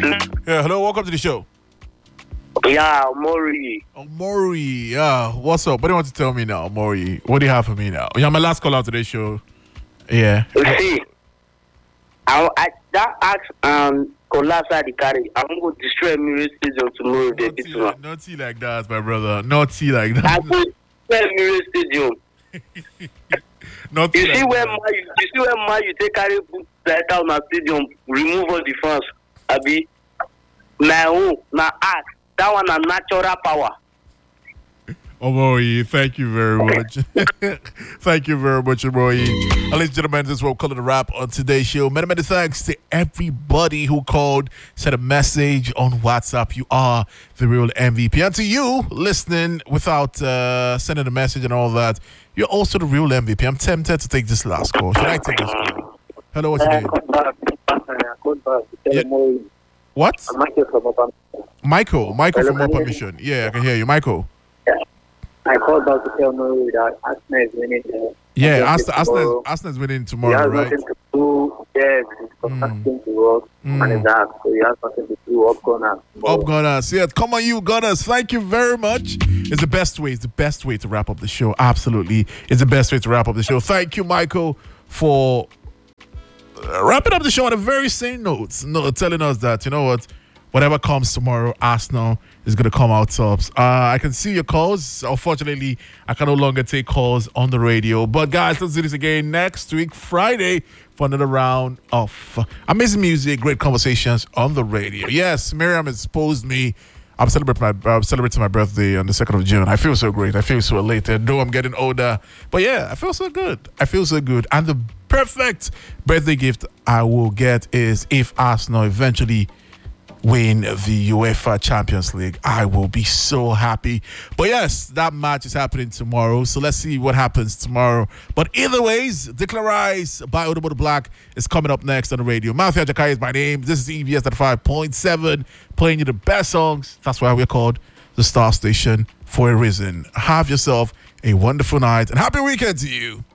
Yeah, hello, welcome to the show. Yeah, Mori. Oh, Maury, yeah, what's up? What do you want to tell me now, Maury? What do you have for me now? You're my last call out to the show. Yeah. You see, I that ask Kolasa the carry. I'm going to destroy Emirates Stadium tomorrow. Naughty like that, my brother. Naughty like that. I'm going to destroy Emirates Stadium. Naughty You like see where that. Man you take carry that out na stadium, remove all the fans. Abi, na who na ask that one a natural power. Oh, Maury, thank you very much. Thank you very much, Maury. Ladies and gentlemen, this is what we're calling a wrap on today's show. Many, many thanks to everybody who called, sent a message on WhatsApp. You are the real MVP. And to you, listening without sending a message and all that, you're also the real MVP. I'm tempted to take this last call. Should I take this call? Hello, what's your name? Yeah. What? Michael from Upper Mission. Yeah, I can hear you. Michael. I called back to tell Murray that Arsenal is winning. Yeah, Arsenal is winning tomorrow, right? He has nothing to do. Yes, he's contracting to work and that. So he has nothing to do. Up Gunners. Up Gunners. Yeah, come on, you Gunners. Thank you very much. It's the best way. It's the best way to wrap up the show. Absolutely. It's the best way to wrap up the show. Thank you, Michael, for wrapping up the show on a very sane note. No, telling us that, you know what? Whatever comes tomorrow, Arsenal is going to come out tops. I can see your calls. Unfortunately, I can no longer take calls on the radio. But guys, let's do this again next week, Friday, for another round of amazing music, great conversations on the radio. Yes, Miriam has exposed me. I'm celebrating my birthday on the 2nd of June. I feel so great. I feel so elated. Though I'm getting older. But yeah, I feel so good. And the perfect birthday gift I will get is if Arsenal eventually win the UEFA Champions League. I will be so happy. But yes, that match is happening tomorrow. So let's see what happens tomorrow. But either ways, Declare Rise by Odomodo Black is coming up next on the radio. Matthew Ajakai is my name. This is EBS at 5.7, playing you the best songs. That's why we're called the Star Station for a reason. Have yourself a wonderful night and happy weekend to you.